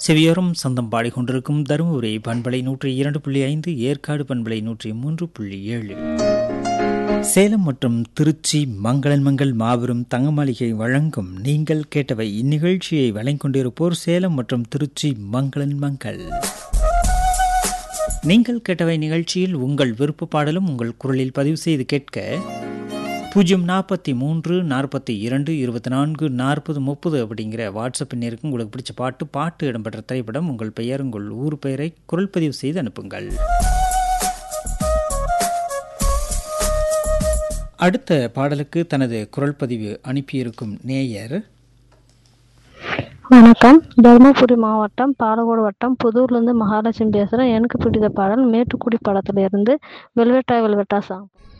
செவியோரம் சொந்தம் பாடிக்கொண்டிருக்கும் தருமபுரி பண்பலை 102.5, ஏற்காடு பண்பலை 103.7. சேலம் மற்றும் திருச்சி மங்களன் மங்கள் மாபெரும் தங்க மாளிகை வழங்கும் நீங்கள் கேட்டவை. இந்நிகழ்ச்சியை வழங்கிக்கொண்டிருப்போர் சேலம் மற்றும் திருச்சி மங்களன் மங்கள். நீங்கள் கேட்டவை நிகழ்ச்சியில் உங்கள் விருப்ப பாடலும் உங்கள் குரலில் பதிவு செய்து கேட்க 043 42 24 40 30 அப்படிங்கிற வாட்ஸ்அப் எண்ணிற்கு உங்களுக்கு பிடிச்ச பாட்டு இடம்பெற்ற திரைப்படம், உங்கள் பெயர், உங்கள் ஊர் பெயரை குரல் பதிவு செய்து அனுப்புங்கள். அடுத்த பாடலுக்கு தனது குரல் பதிவு அனுப்பியிருக்கும் நேயர், வணக்கம். தருமபுரி மாவட்டம் பாலக்கோடு வட்டம் புதூர்லேருந்து மகாலட்சுமி பேசுகிறேன். எனக்கு பிடித்த பாடல் மேட்டுக்குடி படத்துல இருந்து வெல்வெட்டா வெல்வெட்டா சாங்.